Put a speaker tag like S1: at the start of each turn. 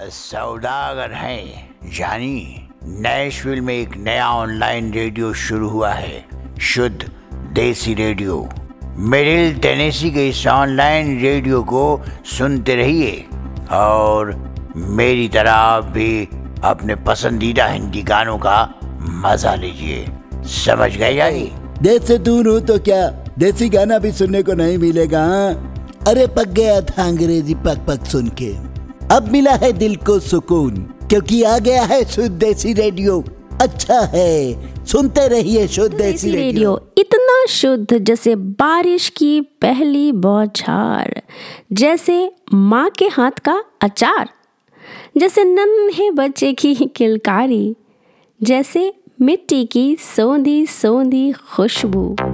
S1: सौदागर हैं जानी। नैशविल में एक नया ऑनलाइन रेडियो शुरू हुआ है, शुद्ध देसी रेडियो। मिडिल टेनेसी के इस ऑनलाइन रेडियो को सुनते रहिए और मेरी तरह आप भी अपने पसंदीदा हिंदी गानों का मजा लीजिए। समझ गए जानी?
S2: देश से दूर हूँ तो क्या देसी गाना भी सुनने को नहीं मिलेगा? अरे पक गया था अंग्रेजी पक पक सुन के, अब मिला है दिल को सुकून, क्योंकि आ गया है शुद्ध देसी रेडियो। अच्छा है, सुनते रहिए शुद्ध देसी रेडियो।
S3: इतना शुद्ध जैसे बारिश की पहली बौछार, जैसे माँ के हाथ का अचार, जैसे नन्हे बच्चे की किलकारी, जैसे मिट्टी की सोंधी सोंधी खुशबू।